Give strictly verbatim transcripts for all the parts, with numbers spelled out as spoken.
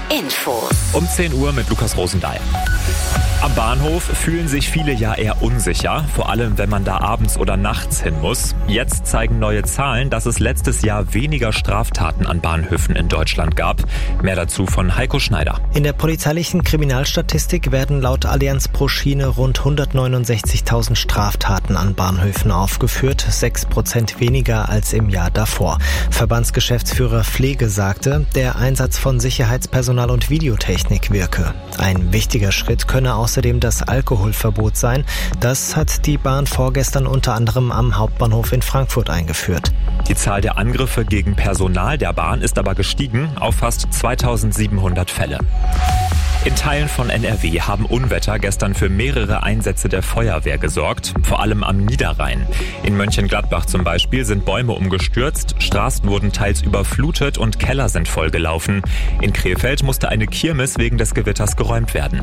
Infos. Um zehn Uhr mit Lukas Rosendahl. Am Bahnhof fühlen sich viele ja eher unsicher, vor allem wenn man da abends oder nachts hin muss. Jetzt zeigen neue Zahlen, dass es letztes Jahr weniger Straftaten an Bahnhöfen in Deutschland gab. Mehr dazu von Heiko Schneider. In der polizeilichen Kriminalstatistik werden laut Allianz pro Schiene rund hundertneunundsechzigtausend Straftaten an Bahnhöfen aufgeführt, sechs Prozent weniger als im Jahr davor. Verbandsgeschäftsführer Pflege sagte, der Einsatz von Sicherheitspersonal und Videotechnik wirke. Ein wichtiger Schritt könne außerdem das Alkoholverbot sein. Das hat die Bahn vorgestern unter anderem am Hauptbahnhof in Frankfurt eingeführt. Die Zahl der Angriffe gegen Personal der Bahn ist aber gestiegen auf fast zweitausendsiebenhundert Fälle. In Teilen von N R W haben Unwetter gestern für mehrere Einsätze der Feuerwehr gesorgt, vor allem am Niederrhein. In Mönchengladbach zum Beispiel sind Bäume umgestürzt, Straßen wurden teils überflutet und Keller sind vollgelaufen. In Krefeld musste eine Kirmes wegen des Gewitters geräumt werden.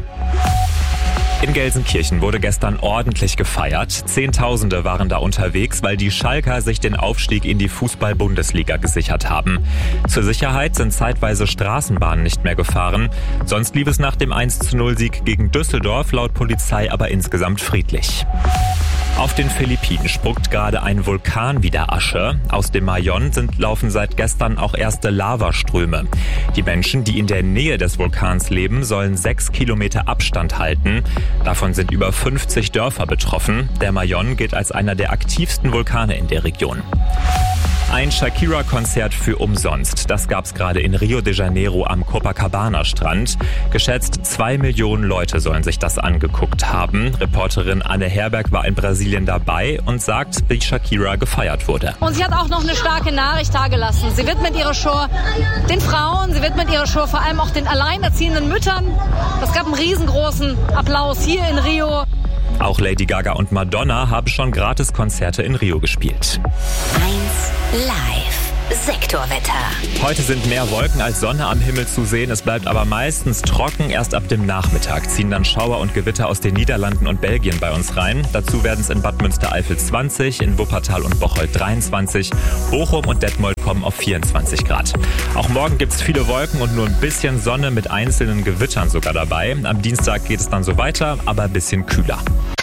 In Gelsenkirchen wurde gestern ordentlich gefeiert. Zehntausende waren da unterwegs, weil die Schalker sich den Aufstieg in die Fußball-Bundesliga gesichert haben. Zur Sicherheit sind zeitweise Straßenbahnen nicht mehr gefahren. Sonst lief es nach dem eins zu null Sieg gegen Düsseldorf laut Polizei aber insgesamt friedlich. Auf den Philippinen spuckt gerade ein Vulkan wieder Asche. Aus dem Mayon sind, laufen seit gestern auch erste Lavaströme. Die Menschen, die in der Nähe des Vulkans leben, sollen sechs Kilometer Abstand halten. Davon sind über fünfzig Dörfer betroffen. Der Mayon gilt als einer der aktivsten Vulkane in der Region. Ein Shakira-Konzert für umsonst. Das gab's gerade in Rio de Janeiro am Copacabana-Strand. Geschätzt zwei Millionen Leute sollen sich das angeguckt haben. Reporterin Anne Herberg war in Brasilien dabei und sagt, wie Shakira gefeiert wurde. Und sie hat auch noch eine starke Nachricht dargelassen. Sie widmet ihre Show den Frauen, sie widmet ihre Show vor allem auch den alleinerziehenden Müttern. Es gab einen riesengroßen Applaus hier in Rio. Auch Lady Gaga und Madonna haben schon Gratis-Konzerte in Rio gespielt. eins Live. Sektorwetter. Heute sind mehr Wolken als Sonne am Himmel zu sehen. Es bleibt aber meistens trocken. Erst ab dem Nachmittag ziehen dann Schauer und Gewitter aus den Niederlanden und Belgien bei uns rein. Dazu werden es in Bad Münstereifel zwanzig, in Wuppertal und Bocholt dreiundzwanzig, Bochum und Detmold kommen auf vierundzwanzig Grad. Auch morgen gibt es viele Wolken und nur ein bisschen Sonne mit einzelnen Gewittern sogar dabei. Am Dienstag geht es dann so weiter, aber ein bisschen kühler.